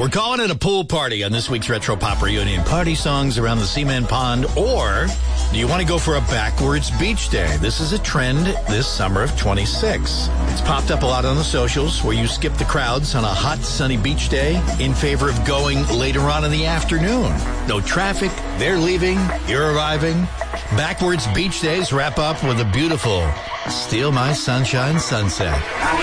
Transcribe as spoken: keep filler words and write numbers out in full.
We're calling it a pool party on this week's Retro Pop Reunion. Party songs around the Seaman Pond, or do you want to go for a backwards beach day? This is a trend this summer of twenty-six. It's popped up a lot on the socials where you skip the crowds on a hot, sunny beach day in favor of going later on in the afternoon. No traffic, they're leaving, you're arriving. Backwards beach days wrap up with a beautiful Steal My Sunshine sunset.